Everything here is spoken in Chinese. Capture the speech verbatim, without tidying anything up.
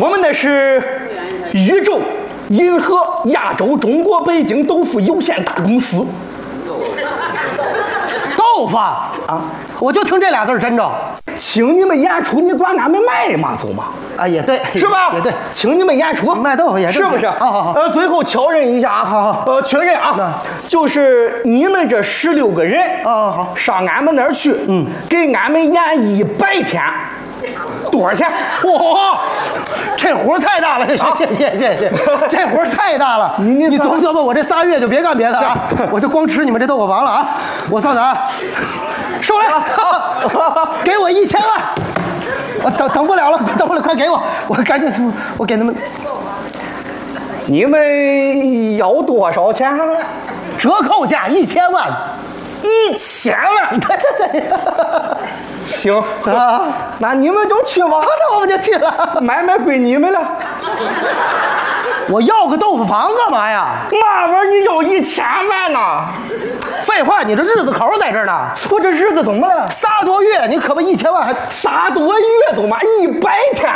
我们那是宇宙银河亚洲中国北京豆腐有限大公司。 豆腐啊，我就听这俩字儿真着。 请你们演出，你管俺们卖嘛，走嘛。 啊，也对， 是吧？ 也对， 请你们演出卖豆腐也是不是？ 好好好。 呃，最后确认一下啊， 好好， 呃，确认啊，就是你们这十六个人啊，好， 上俺们那儿去，嗯，给俺们演一百天，多少钱？ 嚯，这活太大了，谢谢谢谢谢谢，这活太大了。你你你总要不我这仨月就别干别的啊，我就光吃你们这豆腐房了啊！我算算啊，收来，给我一千万。我等等不了了，等不了，快给我！我赶紧，我给他们。 你们要多少钱？ 折扣价一千万， 一千万！ 对对对， 行啊， 那你们就去吧， 那我们就去了， 买卖归你们了。 我要个豆腐房干嘛呀？ 那玩意儿你要一千万呢？ 废话，你这日子口在这儿呢。 我这日子怎么了？ 仨多月，你可不一千万还仨多月都嘛一百天，